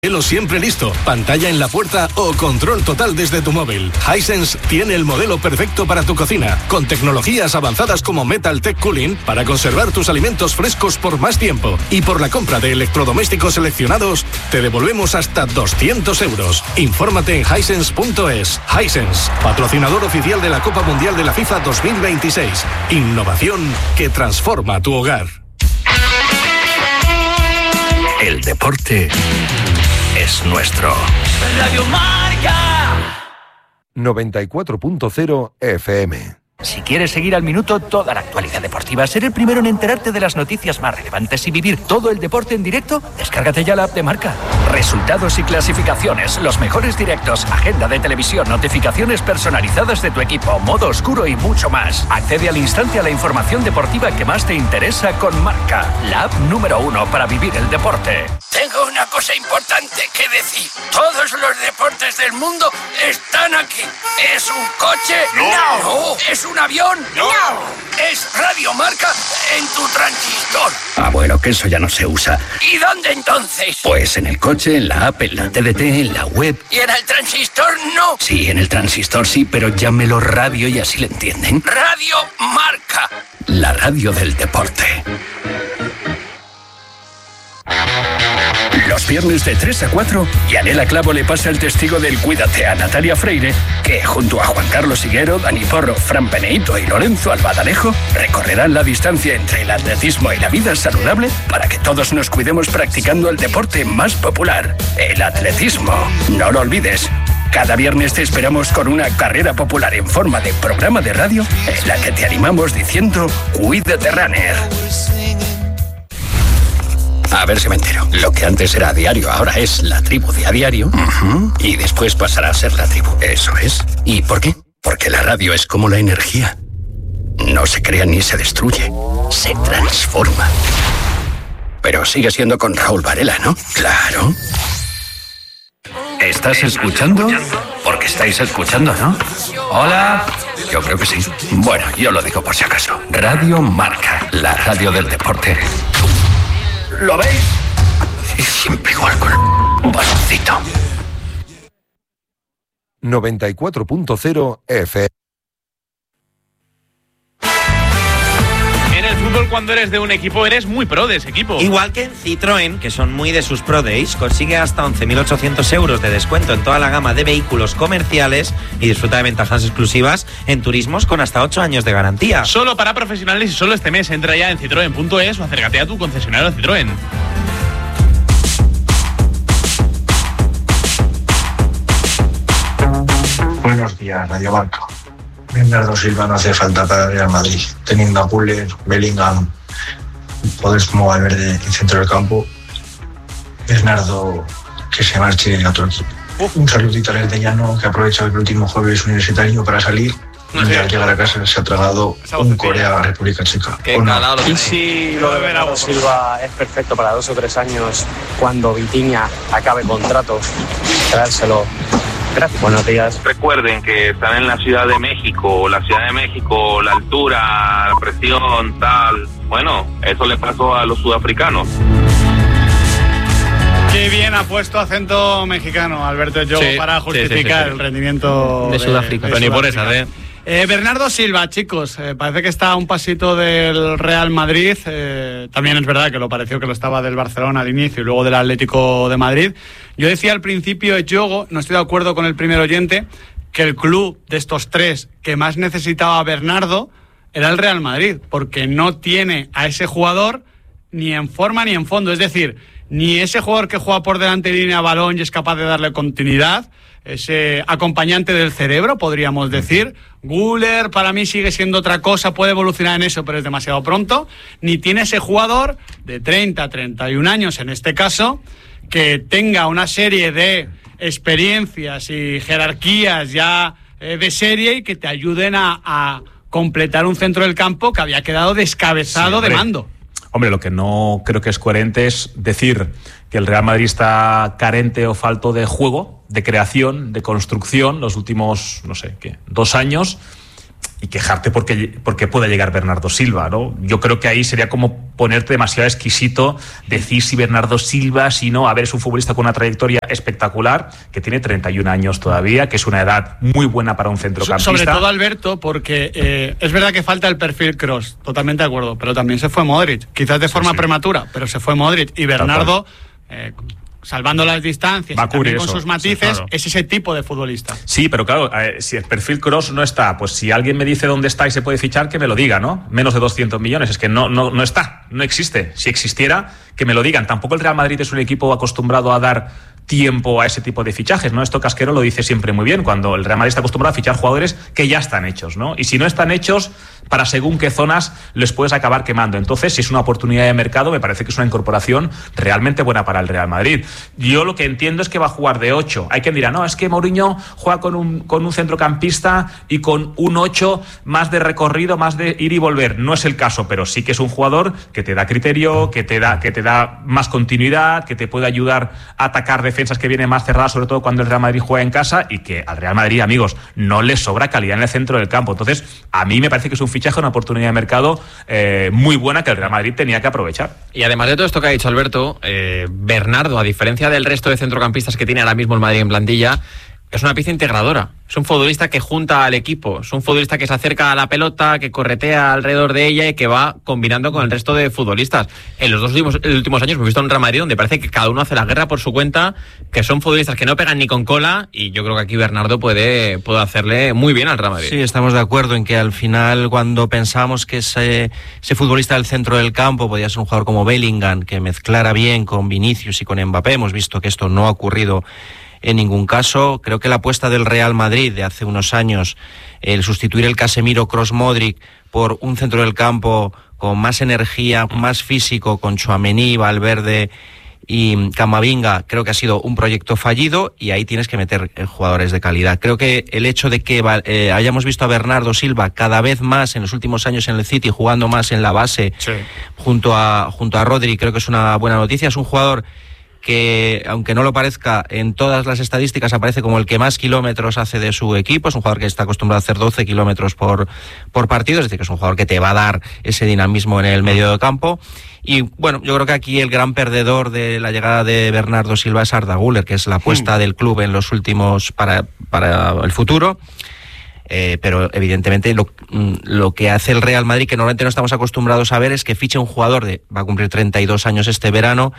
Cielo siempre listo, pantalla en la puerta o control total desde tu móvil. Hisense tiene el modelo perfecto para tu cocina, con tecnologías avanzadas como Metal Tech Cooling para conservar tus alimentos frescos por más tiempo. Y por la compra de electrodomésticos seleccionados, te devolvemos hasta 200 euros. Infórmate en hisense.es. Hisense, patrocinador oficial de la Copa Mundial de la FIFA 2026. Innovación que transforma tu hogar. El deporte es nuestro. Radio Marca 94.0 FM. Si quieres seguir al minuto toda la actualidad deportiva, ser el primero en enterarte de las noticias más relevantes y vivir todo el deporte en directo, descárgate ya la app de Marca. Resultados y clasificaciones, los mejores directos, agenda de televisión, notificaciones personalizadas de tu equipo, modo oscuro y mucho más. Accede al instante a la información deportiva que más te interesa con Marca, la app número 1 para vivir el deporte. Tengo una cosa importante que decir. Todos los deportes del mundo están aquí. ¿Es un coche? No. ¿Es un avión? No. ¿Es Radio Marca en tu transistor? Abuelo, que eso ya no se usa. ¿Y dónde entonces? Pues en el coche, en la app, en la TDT, en la web. ¿Y en el transistor no? Sí, en el transistor sí, pero llámelo radio y así le entienden. Radio Marca. La radio del deporte. Los viernes de 3 a 4, Yanela Clavo le pasa el testigo del Cuídate a Natalia Freire, que junto a Juan Carlos Higuero, Dani Porro, Fran Peneito y Lorenzo Albadalejo recorrerán la distancia entre el atletismo y la vida saludable para que todos nos cuidemos practicando el deporte más popular, el atletismo. No lo olvides. Cada viernes te esperamos con una carrera popular en forma de programa de radio en la que te animamos diciendo Cuídate Runner. A ver si me entero. Lo que antes era diario ahora es La Tribu de a diario. Y después pasará a ser La Tribu. Eso es. ¿Y por qué? Porque la radio es como la energía. No se crea ni se destruye. Se transforma. Pero sigue siendo con Raúl Varela, ¿no? Claro. ¿Estás escuchando? Porque estáis escuchando, ¿no? Hola. Yo creo que sí. Bueno, yo lo digo por si acaso. Radio Marca, la radio del deporte. ¿Lo veis? Y siempre igual con un baloncito. 94.0 FM. En el fútbol, cuando eres de un equipo, eres muy pro de ese equipo. Igual que en Citroën, que son muy de sus Pro Days, consigue hasta 11.800 euros de descuento en toda la gama de vehículos comerciales y disfruta de ventajas exclusivas en turismos con hasta 8 años de garantía. Solo para profesionales y solo este mes. Entra ya en citroen.es o acércate a tu concesionario Citroën. Buenos días, Radio Marca. Bernardo Silva no hace falta para el Real Madrid. Teniendo a Puller, Bellingham, jugadores como Valverde en centro del campo, Bernardo que se marche a otro equipo. Un saludito al Llano, que aprovecha el último jueves universitario para salir. Y al llegar a casa se ha tragado un Corea República Checa. Y si lo de Bernardo Silva es perfecto para 2 o 3 años, cuando Vitinha acabe contrato, traérselo. Gracias. Buenos días. Recuerden que están en la Ciudad de México, la altura, la presión, tal. Bueno, eso le pasó a los sudafricanos. Qué bien ha puesto acento mexicano Alberto Yogo para justificar el rendimiento de Sudáfrica. Pero ni por esa, Bernardo Silva, chicos, parece que está a un pasito del Real Madrid. También es verdad que lo pareció que lo estaba del Barcelona al inicio y luego del Atlético de Madrid. Yo decía al principio, Yogo, no estoy de acuerdo con el primer oyente, que el club de estos tres que más necesitaba a Bernardo era el Real Madrid, porque no tiene a ese jugador ni en forma ni en fondo. Es decir, ni ese jugador que juega por delante de línea balón y es capaz de darle continuidad, ese acompañante del cerebro, podríamos decir. Güler para mí sigue siendo otra cosa, puede evolucionar en eso, pero es demasiado pronto. Ni tiene ese jugador de 30, 31 años en este caso, que tenga una serie de experiencias y jerarquías ya de serie y que te ayuden a completar un centro del campo que había quedado descabezado de mando. Hombre, lo que no creo que es coherente es decir que el Real Madrid está carente o falto de juego, de creación, de construcción, los últimos, 2 años, y quejarte porque pueda llegar Bernardo Silva, ¿no? Yo creo que ahí sería como ponerte demasiado exquisito, decir si Bernardo Silva, si no. A ver, es un futbolista con una trayectoria espectacular, que tiene 31 años todavía, que es una edad muy buena para un centrocampista. Sobre todo, Alberto, porque es verdad que falta el perfil Kroos, totalmente de acuerdo, pero también se fue Modric, quizás de forma prematura, pero se fue Modric, y Bernardo, salvando las distancias y también con sus matices, sí, claro, es ese tipo de futbolista. Sí, pero claro, si el perfil Kroos no está, pues si alguien me dice dónde está y se puede fichar, que me lo diga, ¿no? Menos de 200 millones, es que no está, no existe. Si existiera, que me lo digan. Tampoco el Real Madrid es un equipo acostumbrado a dar tiempo a ese tipo de fichajes, ¿no? Esto Casquero lo dice siempre muy bien, cuando el Real Madrid está acostumbrado a fichar jugadores que ya están hechos, ¿no? Y si no están hechos, para según qué zonas les puedes acabar quemando. Entonces, si es una oportunidad de mercado, me parece que es una incorporación realmente buena para el Real Madrid. Yo lo que entiendo es que va a jugar de 8. Hay quien dirá, no, es que Mourinho juega con un centrocampista y con un 8 más de recorrido, más de ir y volver. No es el caso, pero sí que es un jugador que te da criterio, que te da más continuidad, que te puede ayudar a atacar defensas que vienen más cerradas, sobre todo cuando el Real Madrid juega en casa, y que al Real Madrid, amigos, no le sobra calidad en el centro del campo. Entonces, a mí me parece que es un fichaje, una oportunidad de mercado muy buena que el Real Madrid tenía que aprovechar. Y además de todo esto que ha dicho Alberto, Bernardo, a diferencia del resto de centrocampistas que tiene ahora mismo el Madrid en plantilla, es una pieza integradora. Es un futbolista que junta al equipo, es un futbolista que se acerca a la pelota, que corretea alrededor de ella y que va combinando con el resto de futbolistas. En los dos últimos años hemos visto un Real Madrid donde parece que cada uno hace la guerra por su cuenta, que son futbolistas que no pegan ni con cola, y yo creo que aquí Bernardo puede hacerle muy bien al Real Madrid. Sí, estamos de acuerdo en que al final, cuando pensamos que ese futbolista del centro del campo podía ser un jugador como Bellingham, que mezclara bien con Vinicius y con Mbappé, hemos visto que esto no ha ocurrido en ningún caso. Creo que la apuesta del Real Madrid de hace unos años, el sustituir el Casemiro Kroos Modric por un centro del campo con más energía, más físico, con Tchouaméni, Valverde y Camavinga, creo que ha sido un proyecto fallido, y ahí tienes que meter jugadores de calidad. Creo que el hecho de que hayamos visto a Bernardo Silva cada vez más en los últimos años en el City, jugando más en la base, sí, junto a Rodri, creo que es una buena noticia. Es un jugador que, aunque no lo parezca, en todas las estadísticas aparece como el que más kilómetros hace de su equipo. Es un jugador que está acostumbrado a hacer 12 kilómetros por partido, es decir, que es un jugador que te va a dar ese dinamismo en el medio de campo. Y bueno, yo creo que aquí el gran perdedor de la llegada de Bernardo Silva es Arda Güler, que es la apuesta del club en los últimos para el futuro. Pero evidentemente lo que hace el Real Madrid, que normalmente no estamos acostumbrados a ver, es que fiche un jugador va a cumplir 32 años este verano.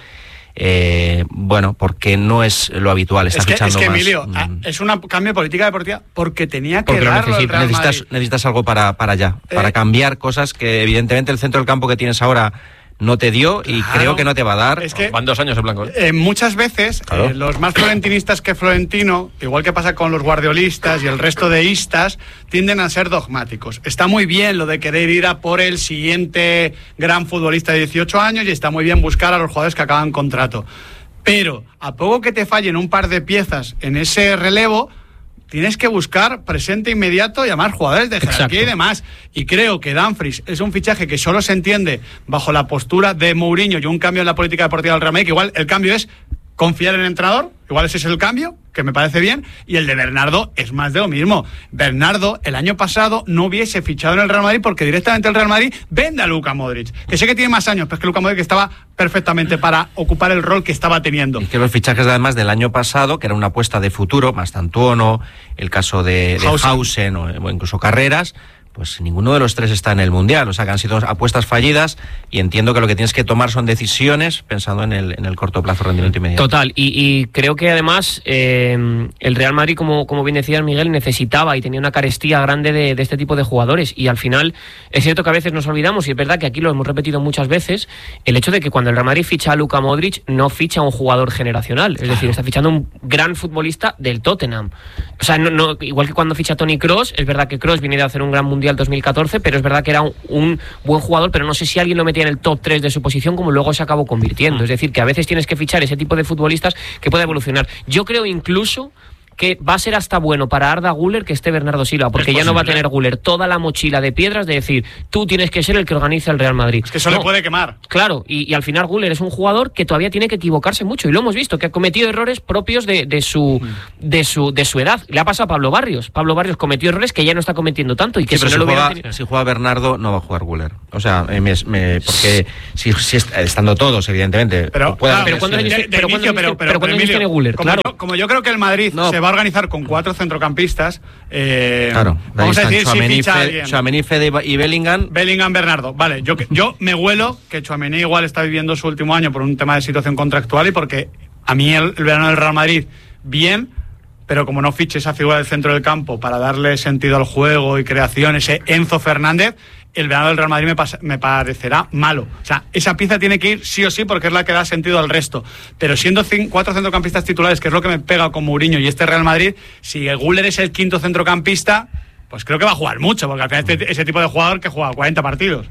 Bueno, porque no es lo habitual, está fichando más. Emilio, es un cambio de política deportiva porque tenía que darlo el Real Madrid. Necesitas algo para allá, para cambiar cosas que evidentemente el centro del campo que tienes ahora no te dio, y creo que no te va a dar. Es que van 2 años en blanco. Muchas veces, los más florentinistas que Florentino, igual que pasa con los guardiolistas y el resto de istas, tienden a ser dogmáticos. Está muy bien lo de querer ir a por el siguiente gran futbolista de 18 años, y está muy bien buscar a los jugadores que acaban contrato. Pero a poco que te fallen un par de piezas en ese relevo, tienes que buscar presente inmediato y además jugadores de jerarquía y demás. Y creo que Dumfries es un fichaje que solo se entiende bajo la postura de Mourinho y un cambio en la política deportiva del Real Madrid, que igual el cambio es confiar en el entrenador, igual ese es el cambio, que me parece bien, y el de Bernardo es más de lo mismo. Bernardo el año pasado no hubiese fichado en el Real Madrid porque directamente el Real Madrid vende a Luka Modric, que sé que tiene más años, pero es que Luka Modric estaba perfectamente para ocupar el rol que estaba teniendo. Y que los fichajes además del año pasado, que era una apuesta de futuro, Mastantuono, el caso de Hausen o incluso Carreras, pues ninguno de los tres está en el Mundial. O sea, que han sido apuestas fallidas, y entiendo que lo que tienes que tomar son decisiones pensando en el corto plazo, rendimiento inmediato. Total, y creo que además el Real Madrid, como bien decía Miguel, necesitaba y tenía una carestía grande de este tipo de jugadores, y al final es cierto que a veces nos olvidamos, y es verdad que aquí lo hemos repetido muchas veces, el hecho de que cuando el Real Madrid ficha a Luka Modric no ficha a un jugador generacional, es decir, está fichando un gran futbolista del Tottenham. O sea, no, igual que cuando ficha Toni Kroos, es verdad que Kroos viene de hacer un gran Mundial 2014, pero es verdad que era un buen jugador, pero no sé si alguien lo metía en el top 3 de su posición, como luego se acabó convirtiendo. Es decir, que a veces tienes que fichar ese tipo de futbolistas que pueda evolucionar. Yo creo incluso que va a ser hasta bueno para Arda Güler que esté Bernardo Silva, porque ya no va a tener Güler toda la mochila de piedras de decir, tú tienes que ser el que organiza el Real Madrid. Es que eso le puede quemar. Claro, y al final Güler es un jugador que todavía tiene que equivocarse mucho, y lo hemos visto, que ha cometido errores propios de su edad. Le ha pasado a Pablo Barrios. Pablo Barrios cometió errores que ya no está cometiendo tanto, y que si juega Bernardo, no va a jugar Güler. O sea, porque si estando todos, evidentemente. Pero ¿cuántos años tiene Güler? Como yo creo que el Madrid se va a organizar con 4 centrocampistas, vamos a decir, si ficha alguien. Tchouaméni, Fede y Bellingham. Bernardo. Vale, yo me huelo que Tchouaméni igual está viviendo su último año por un tema de situación contractual, y porque a mí el verano del Real Madrid, bien, pero como no fiche esa figura del centro del campo para darle sentido al juego y creación, ese Enzo Fernández, el verano del Real Madrid me parecerá malo. O sea, esa pieza tiene que ir sí o sí, porque es la que da sentido al resto. Pero siendo 4 centrocampistas titulares, que es lo que me pega con Mourinho y este Real Madrid, si Güler es el 5º centrocampista, pues creo que va a jugar mucho, porque al final ese tipo de jugador que juega 40 partidos.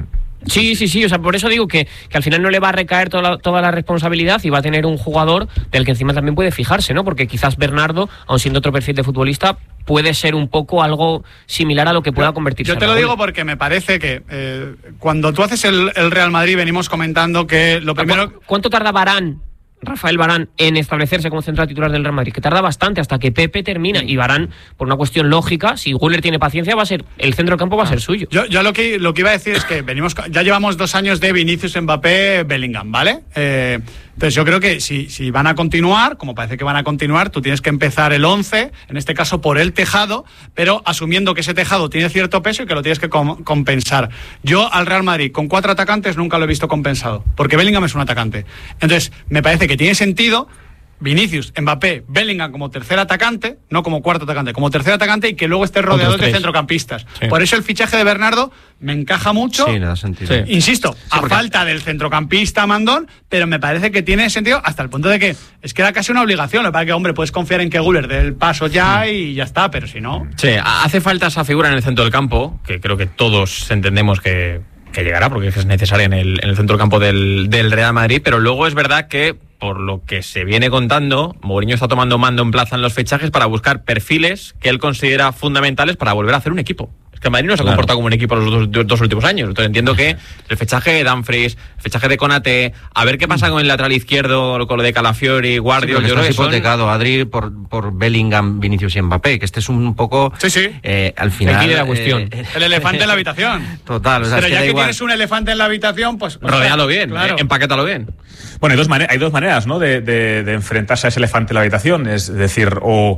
Sí, o sea, por eso digo que al final no le va a recaer toda la responsabilidad, y va a tener un jugador del que encima también puede fijarse, ¿no? Porque quizás Bernardo, aun siendo otro perfil de futbolista, puede ser un poco algo similar a lo que pueda convertirse. Yo te lo digo porque me parece que cuando tú haces el Real Madrid, venimos comentando que lo primero... ¿Cuánto tarda Rafael Varane en establecerse como central titular del Real Madrid? Que tarda bastante hasta que Pepe termina, y Varane, por una cuestión lógica, si Güler tiene paciencia, va a ser el centro del campo, va a ser suyo. Yo lo que iba a decir es que ya llevamos 2 años de Vinicius, Mbappé, Bellingham, ¿vale? Entonces yo creo que si van a continuar, como parece que van a continuar, tú tienes que empezar el 11, en este caso por el tejado, pero asumiendo que ese tejado tiene cierto peso y que lo tienes que compensar. Yo al Real Madrid con 4 atacantes nunca lo he visto compensado, porque Bellingham es un atacante. Entonces me parece que tiene sentido Vinicius, Mbappé, Bellingham como tercer atacante, no como cuarto atacante, como tercer atacante, y que luego esté rodeado de centrocampistas. Sí. Por eso el fichaje de Bernardo me encaja mucho. Sí, da sentido. Sí. Insisto, falta del centrocampista mandón, pero me parece que tiene sentido hasta el punto de que es que era casi una obligación. Lo que pasa es que, hombre, puedes confiar en que Güler dé el paso ya y ya está, pero si no... Sí, hace falta esa figura en el centro del campo, que creo que todos entendemos que llegará, porque es necesaria en el centro del campo del Real Madrid, pero luego es verdad que, por lo que se viene contando, Mourinho está tomando mando en plaza en los fichajes para buscar perfiles que él considera fundamentales para volver a hacer un equipo. Es que el Madrid no se ha comportado como un equipo los dos últimos años. Entonces entiendo que el fichaje de Dumfries, el fichaje de Konaté, a ver qué pasa con el lateral izquierdo, con lo de Calafiori, Guardiola... Sí, yo creo que hipotecado, Adri, por Bellingham, Vinicius y Mbappé, que este es un poco... al final... Aquí de la cuestión. El elefante en la habitación. Total. O sea, pero es ya que igual. tienes un elefante en la habitación, pues... Rodéalo bien, claro. Empaquétalo bien. Bueno, hay dos maneras, ¿no?, de enfrentarse a ese elefante en la habitación. Es decir, o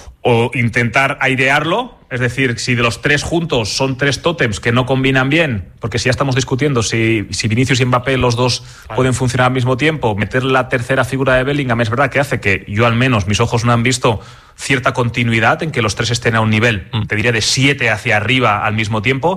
intentar airearlo, es decir, si de los 3 juntos son 3 tótems que no combinan bien, porque si ya estamos discutiendo si Vinicius y Mbappé, los dos pueden funcionar al mismo tiempo, meter la tercera figura de Bellingham es verdad que hace que yo, al menos, mis ojos no han visto cierta continuidad en que los 3 estén a un nivel, te diría, de 7 hacia arriba al mismo tiempo.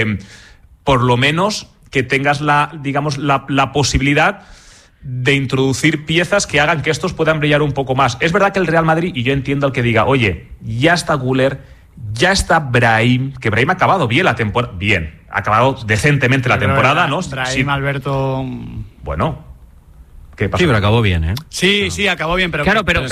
Por lo menos que tengas la posibilidad de introducir piezas que hagan que estos puedan brillar un poco más. Es verdad que el Real Madrid, y yo entiendo al que diga, oye, ya está Güler, ya está Brahim, que Brahim ha acabado bien la temporada, ha acabado decentemente la temporada, ¿no? Brahim, sí. Alberto... Bueno, ¿qué pasó? Sí, pero acabó bien, ¿eh? Sí, acabó bien, pero... Claro, pero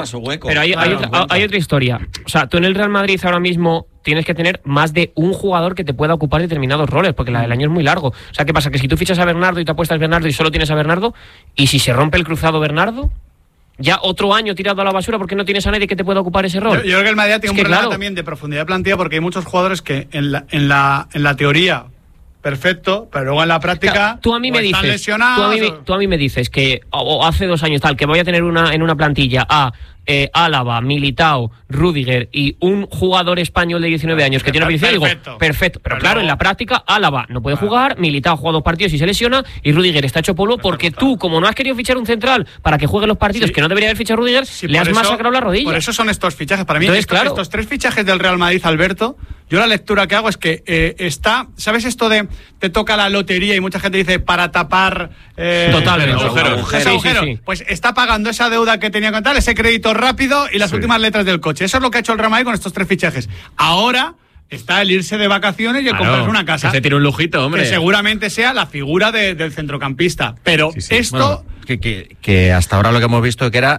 hay otra historia. O sea, tú en el Real Madrid ahora mismo tienes que tener más de un jugador que te pueda ocupar determinados roles, porque el año es muy largo. O sea, ¿qué pasa? Que si tú fichas a Bernardo y te apuestas a Bernardo y solo tienes a Bernardo, y si se rompe el cruzado Bernardo, ya otro año tirado a la basura porque no tienes a nadie que te pueda ocupar ese rol. Yo creo que el Madrid tiene un problema también de profundidad de plantilla, porque hay muchos jugadores que en la teoría perfecto, pero luego en la práctica, claro, tú a mí me dices, tú a mí me dices que hace 2 años tal, que voy a tener en una plantilla a Álava, Militao, Rüdiger y un jugador español de 19 años que tiene una digo, perfecto, pero claro, en la práctica Álava no puede jugar, Militao juega 2 partidos y se lesiona, y Rüdiger está hecho polvo porque tú, como no has querido fichar un central para que juegue los partidos que no debería haber fichado Rüdiger, le has masacrado la rodilla. Por eso son estos fichajes. Para mí, estos 3 fichajes del Real Madrid, Alberto, yo la lectura que hago es que ¿sabes esto de te toca la lotería y mucha gente dice para tapar totalmente agujeros? Sí. Pues está pagando esa deuda que tenía con tal, ese crédito rápido y las últimas letras del coche. Eso es lo que ha hecho el Real Madrid con estos 3 fichajes. Ahora está el irse de vacaciones y el comprarse una casa. Que se tire un lujito, hombre. Que seguramente sea la figura del centrocampista. Pero esto... Bueno, que hasta ahora lo que hemos visto que era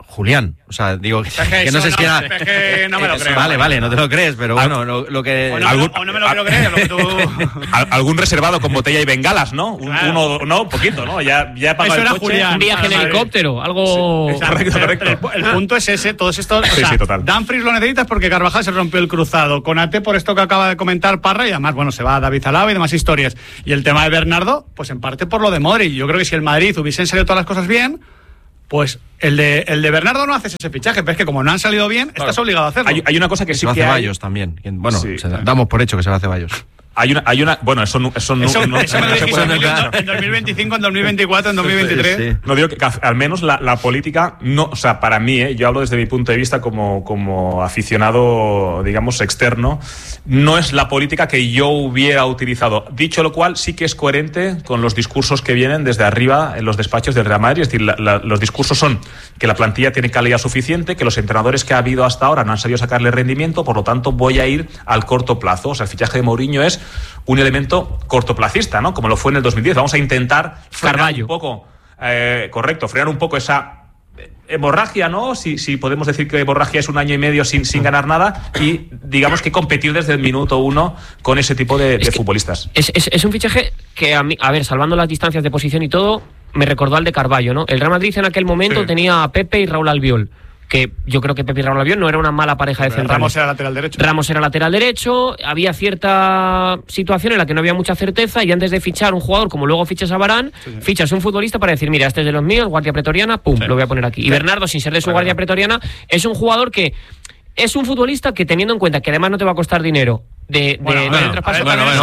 Julián. O sea, digo que no sé si era... Es que no me lo creo. Vale, no te lo crees, pero bueno, lo que... O no me lo quiero creer, lo que tú... Algún reservado con botella y bengalas, ¿no? Claro. Un poquito, ¿no? Ya he pagado Eso el era coche. Julián. Un viaje en helicóptero, algo... Sí, correcto. El punto es ese, todos estos... Sí, total. Dumfries lo necesitas porque Carvajal se rompió el cruzado. Konate por esto que acaba de comentar Parra y además, bueno, se va a David Alaba y demás historias. Y el tema de Bernardo, pues en parte por lo de Modric. Yo creo que si el Madrid hubiesen salido todas las cosas bien, pues el de Bernardo no haces ese fichaje, pero es que como no han salido bien, estás obligado a hacerlo. Hay una cosa que sí se que va a hay... Ceballos también. Bueno, Sí. damos por hecho que se va a Ceballos. Hay una bueno, eso me lo dijiste en 2025, en 2024, en 2023. Sí. No digo que al menos la política, no, o sea, para mí, yo hablo desde mi punto de vista como aficionado, digamos, externo, no es la política que yo hubiera utilizado. Dicho lo cual, sí que es coherente con los discursos que vienen desde arriba en los despachos del Real Madrid. Es decir, los discursos son que la plantilla tiene calidad suficiente, que los entrenadores que ha habido hasta ahora no han sabido sacarle rendimiento, por lo tanto voy a ir al corto plazo. O sea, el fichaje de Mourinho es un elemento cortoplacista, ¿no? Como lo fue en el 2010. Vamos a intentar frenar un poco, frenar un poco esa hemorragia, ¿no? Si podemos decir que hemorragia es un año y medio sin ganar nada y digamos que competir desde el minuto 1 con ese tipo de futbolistas. Es un fichaje que a mí, a ver, salvando las distancias de posición y todo, me recordó al de Carvalho, ¿no? El Real Madrid en aquel momento tenía a Pepe y Raúl Albiol, que yo creo que Pepe y Raúl Albiol no era una mala pareja de centrales. Ramos era lateral derecho. Había cierta situación en la que no había mucha certeza y antes de fichar un jugador, como luego fichas a Varane, fichas un futbolista para decir, mira, este es de los míos, guardia pretoriana, pum, lo voy a poner aquí. Y Bernardo, sin ser de su guardia pretoriana, es un jugador que es un futbolista que, teniendo en cuenta que además no te va a costar dinero de traspaso.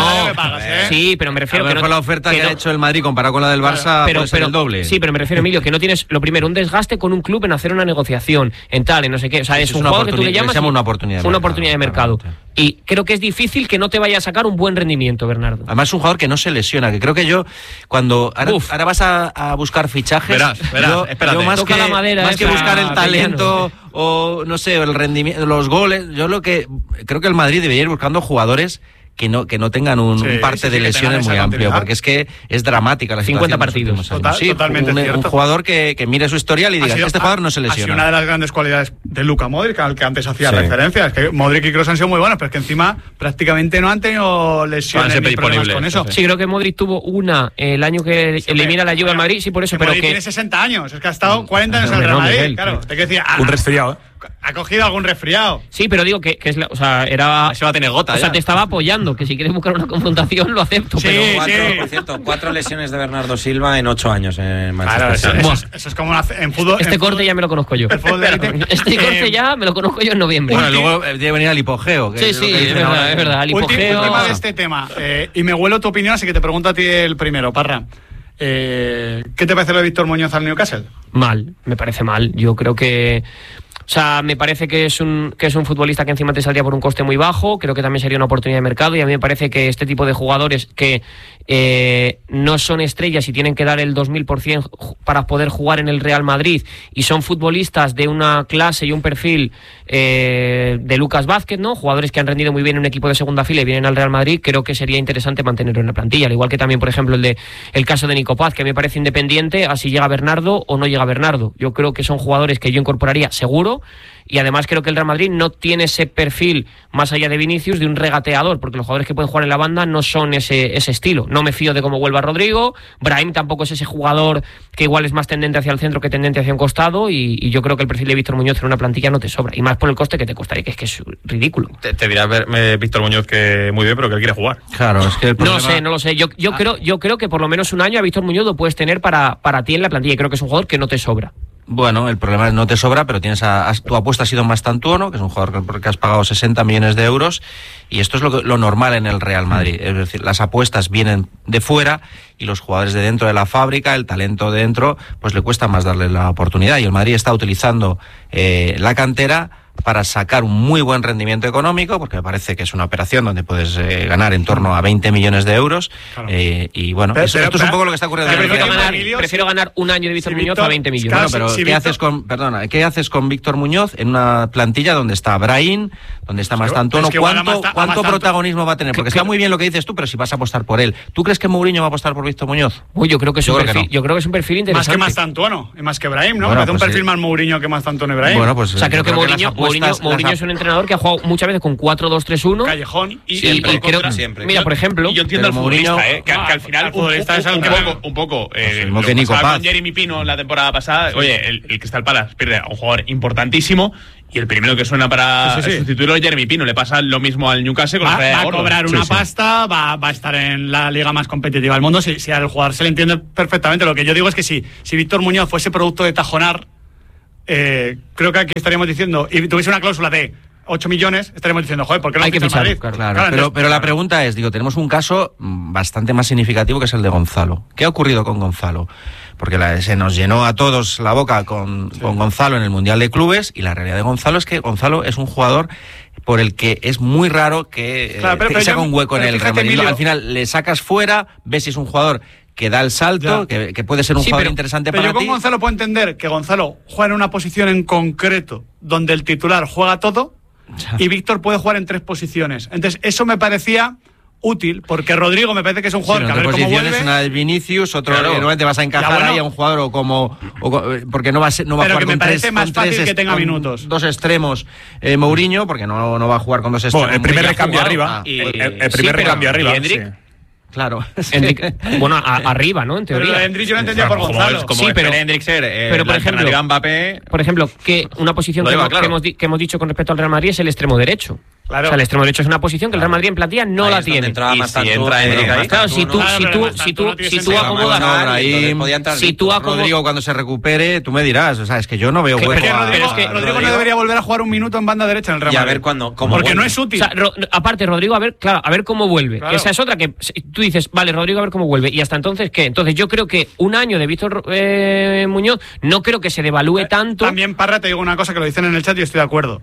Sí, pero me refiero a que no, la oferta que ha hecho el Madrid comparado con la del Barça puede ser el doble. Sí, pero me refiero, Emilio, que no tienes, lo primero, un desgaste con un club en hacer una negociación, en tal, en no sé qué. O sea, es un jugador que tú le llamas una oportunidad de mercado. Y creo que es difícil que no te vaya a sacar un buen rendimiento, Bernardo. Además es un jugador que no se lesiona, que creo que yo, cuando ahora vas a buscar fichajes, yo más que buscar el talento o no sé, el rendimiento, los goles, yo creo que el Madrid debería ir buscando jugadores que no tengan un parte de lesiones muy amplio, porque es que es dramática la situación. 50 partidos. Totalmente un jugador que mire su historial y diga, este jugador no se lesiona. Ha sido una de las grandes cualidades de Luka Modric, al que antes hacía referencia. Es que Modric y Kroos han sido muy buenos, pero es que encima prácticamente no han tenido lesiones ni problemas con eso. Sí, creo que Modric tuvo una el año que elimina la Juve al Madrid, sí, por eso. Pero Modric tiene 60 años, es que ha estado 40 años en el Real Madrid. Claro, te decía, un resfriado, ha cogido algún resfriado. Sí, pero digo que es o sea, era... Se va a tener gota. O sea, te estaba apoyando, que si quieres buscar una confrontación lo acepto. Sí, pero por cierto, 4 lesiones de Bernardo Silva en 8 años en Manchester. Claro, eso es como en fútbol. Este corte ya me lo conozco yo. Este corte ya me lo conozco yo en noviembre. Bueno, luego debe venir al hipogeo. Sí, es verdad, al hipogeo. Última de este tema, y me huelo tu opinión, así que te pregunto a ti el primero, Parra. ¿Qué te parece lo de Víctor Muñoz al Newcastle? Mal, me parece mal. Yo creo que... O sea, me parece que es un futbolista que encima te saldría por un coste muy bajo. Creo que también sería una oportunidad de mercado y a mí me parece que este tipo de jugadores que no son estrellas y tienen que dar el 2000% para poder jugar en el Real Madrid y son futbolistas de una clase y un perfil de Lucas Vázquez, ¿no? Jugadores que han rendido muy bien en un equipo de segunda fila y vienen al Real Madrid, creo que sería interesante mantenerlo en la plantilla, al igual que también, por ejemplo, el caso de Nico Paz, que me parece independiente a si llega Bernardo o no llega Bernardo. Yo creo que son jugadores que yo incorporaría seguro. Y además creo que el Real Madrid no tiene ese perfil, más allá de Vinicius, de un regateador, porque los jugadores que pueden jugar en la banda no son ese estilo. No me fío de cómo vuelva Rodrigo. Brahim tampoco es ese jugador que igual es más tendente hacia el centro que tendente hacia un costado, y yo creo que el perfil de Víctor Muñoz en una plantilla no te sobra, y más por el coste que te costaría, que es ridículo. Te dirá Víctor Muñoz que muy bien, pero que él quiere jugar. Claro, es que el problema... No lo sé. Yo creo que por lo menos un año a Víctor Muñoz lo puedes tener para ti en la plantilla, y creo que es un jugador que no te sobra. Bueno, el problema es no te sobra, pero tienes tu apuesta ha sido Mastantuono, que es un jugador que has pagado 60 millones de euros, y esto es lo normal en el Real Madrid. Es decir, las apuestas vienen de fuera y los jugadores de dentro de la fábrica, el talento de dentro, pues le cuesta más darle la oportunidad. Y el Madrid está utilizando la cantera para sacar un muy buen rendimiento económico, porque me parece que es una operación donde puedes ganar en torno a 20 millones de euros. Claro. Y bueno, esto es un poco lo que está ocurriendo. Prefiero ganar un año de Víctor Muñoz a 20 millones. Claro, pero ¿qué haces con Víctor Muñoz en una plantilla donde está Brahim, donde está Mastantuono? ¿Cuánto protagonismo va a tener? Porque está muy bien lo que dices tú, pero si vas a apostar por él. ¿Tú crees que Mourinho va a apostar por Víctor Muñoz? Yo creo que es un perfil interesante. Más que Mastantuono y más que Brahim, ¿no? Bueno, pues un perfil más Mourinho que Mastantuono y Brahim. Bueno, pues creo que Mourinho es un entrenador que ha jugado muchas veces con 4-2-3-1. Callejón y creo siempre. Mira, por ejemplo, yo entiendo al futbolista, que al final un poco con Jeremy Pino en la temporada pasada, oye, el Crystal Palace pierde a un jugador importantísimo y el primero que suena para sustituirlo es Jeremy Pino. Le pasa lo mismo al Newcastle con va a cobrar una pasta, va a estar en la liga más competitiva del mundo. Si al jugador se le entiende perfectamente. Lo que yo digo es que si Víctor Muñoz fuese producto de Tajonar, creo que aquí estaríamos diciendo, y tuviese una cláusula de 8 millones, estaremos diciendo, joder, ¿por qué no hay que fichar Madrid? Claro, pero la pregunta es, tenemos un caso bastante más significativo que es el de Gonzalo. ¿Qué ha ocurrido con Gonzalo? Porque se nos llenó a todos la boca con Gonzalo en el Mundial de Clubes, y la realidad de Gonzalo es que Gonzalo es un jugador por el que es muy raro que se haga un hueco en el Real Madrid. Al final le sacas fuera, ves si es un jugador que da el salto, que puede ser un jugador interesante para ti. Pero yo con Gonzalo puedo entender que Gonzalo juega en una posición en concreto donde el titular juega todo y Víctor puede jugar en 3 posiciones. Entonces eso me parecía útil, porque Rodrigo me parece que es un jugador que a ver cómo vuelve. Una de Vinicius, otro normalmente vas a encajar ahí a un jugador porque no va a jugar que me parece más fácil que tenga minutos. 2 extremos Mourinho, porque no va a jugar con 2 extremos. El primer recambio arriba. El primer recambio arriba. Claro. Arriba, ¿no? En teoría. Pero Hendrix yo lo entendía por Gonzalo. Pero Hendrix por Mbappé. Por ejemplo, que una posición que hemos dicho con respecto al Real Madrid es el extremo derecho. Claro. O sea, el extremo derecho es una posición que el Real Madrid en plantilla no la tiene. Claro, si tú acomodas Rodrigo cuando se recupere, tú me dirás, o sea, es que yo no veo hueco. Rodrigo no debería volver a jugar un minuto en banda derecha en el Real Madrid. Y a ver cuándo, porque no es útil. O sea, aparte Rodrigo, a ver cómo vuelve. Claro. Esa es otra que tú dices, vale, Rodrigo, a ver cómo vuelve. Y hasta entonces, ¿qué? Entonces yo creo que un año de Víctor Muñoz no creo que se devalúe tanto. También, Parra, te digo una cosa que lo dicen en el chat y estoy de acuerdo.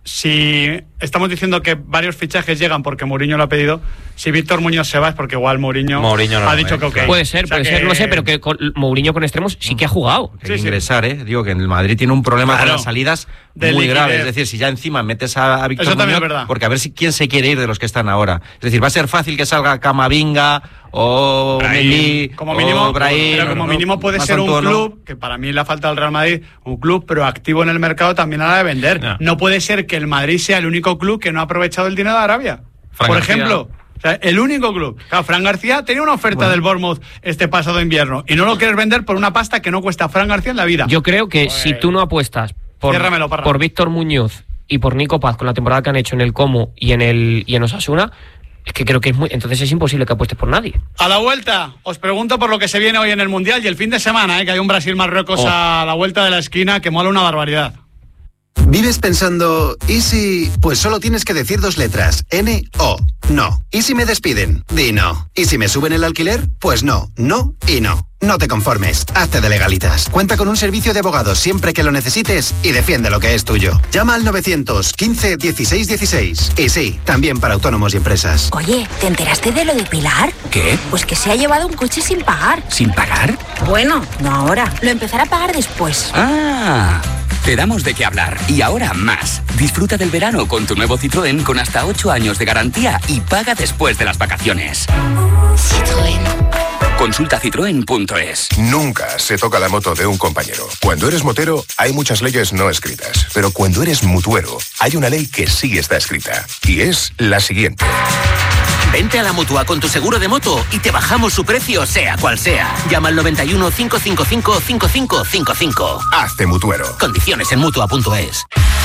Si estamos diciendo que varios fichajes llegan porque Mourinho lo ha pedido, si Víctor Muñoz se va es porque igual Mourinho ha dicho que ok. Puede ser, no sé, pero que Mourinho con extremos sí que ha jugado. Hay que ingresar, digo que en el Madrid tiene un problema con las salidas muy grave. Es decir, si ya encima metes a Víctor Muñoz, porque a ver quién se quiere ir de los que están ahora. Es decir, va a ser fácil que salga Camavinga o Mendy o Brahim. Pero como mínimo puede ser un club, que para mí la falta del Real Madrid, un club proactivo en el mercado también a la hora de vender. No puede ser que el Madrid sea el único club que no ha aprovechado el dinero de Arabia. Por ejemplo. O sea, el único club. Claro, Fran García tenía una oferta del Bournemouth este pasado invierno y no lo quieres vender por una pasta que no cuesta a Fran García en la vida. Yo creo que si tú no apuestas por Víctor Muñoz y por Nico Paz con la temporada que han hecho en el Como y en Osasuna, es que creo que entonces es imposible que apuestes por nadie. A la vuelta, os pregunto por lo que se viene hoy en el Mundial y el fin de semana, que hay un Brasil-Marruecos a la vuelta de la esquina que mola una barbaridad. ¿Vives pensando, y si...? Pues solo tienes que decir 2 letras, N-O, no. ¿Y si me despiden? Di no. ¿Y si me suben el alquiler? Pues no, no y no. No te conformes, hazte de Legalitas. Cuenta con un servicio de abogados siempre que lo necesites y defiende lo que es tuyo. Llama al 915 16 16. Y sí, también para autónomos y empresas. Oye, ¿te enteraste de lo de Pilar? ¿Qué? Pues que se ha llevado un coche sin pagar. ¿Sin pagar? Bueno, no ahora. Lo empezará a pagar después. ¡Ah! Te damos de qué hablar. Y ahora más. Disfruta del verano con tu nuevo Citroën con hasta 8 años de garantía y paga después de las vacaciones. Citroën. Consulta citroen.es. Nunca se toca la moto de un compañero. Cuando eres motero, hay muchas leyes no escritas. Pero cuando eres mutuero, hay una ley que sí está escrita. Y es la siguiente. Vente a la Mutua con tu seguro de moto y te bajamos su precio, sea cual sea. Llama al 91 555 5555. Hazte mutuero. Condiciones en Mutua.es.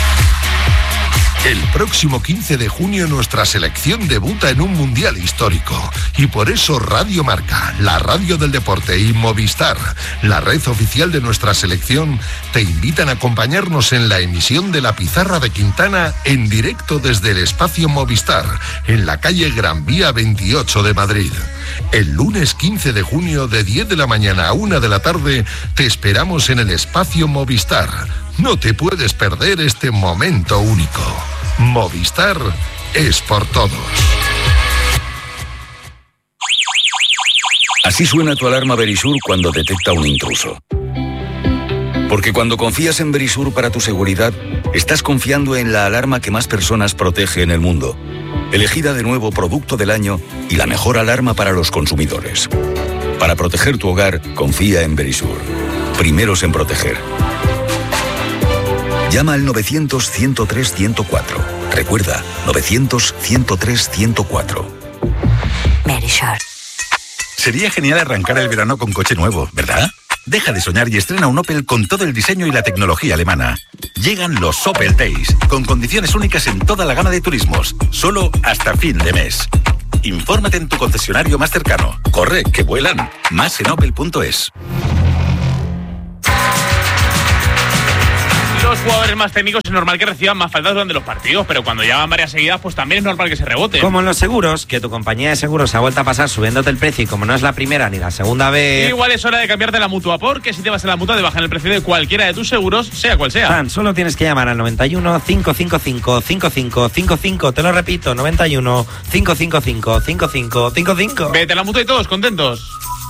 El próximo 15 de junio nuestra selección debuta en un mundial histórico. Y por eso Radio Marca, la radio del deporte, y Movistar, la red oficial de nuestra selección, te invitan a acompañarnos en la emisión de La Pizarra de Quintana en directo desde el espacio Movistar, en la calle Gran Vía 28 de Madrid. El lunes 15 de junio de 10 de la mañana a 1 de la tarde te esperamos en el espacio Movistar. No te puedes perder este momento único. Movistar es por todos. Así suena tu alarma Verisur cuando detecta un intruso. Porque cuando confías en Verisur para tu seguridad, estás confiando en la alarma que más personas protege en el mundo. Elegida de nuevo Producto del Año y la mejor alarma para los consumidores. Para proteger tu hogar, confía en Verisur. Primeros en proteger. Llama al 900-103-104. Recuerda, 900-103-104. Verisur. Sería genial arrancar el verano con coche nuevo, ¿verdad? Deja de soñar y estrena un Opel con todo el diseño y la tecnología alemana. Llegan los Opel Days, con condiciones únicas en toda la gama de turismos, solo hasta fin de mes. Infórmate en tu concesionario más cercano. Corre, que vuelan. Más en opel.es. Los jugadores más técnicos es normal que reciban más faltas durante los partidos, pero cuando llevan varias seguidas, pues también es normal que se reboten. Como en los seguros, que tu compañía de seguros se ha vuelto a pasar subiéndote el precio y como no es la primera ni la segunda vez... Igual es hora de cambiarte la Mutua, porque si te vas a la Mutua te bajan el precio de cualquiera de tus seguros, sea cual sea. Tan solo tienes que llamar al 91 555 5555. Te lo repito, 91 555 5555. Vete a la Mutua y todos contentos.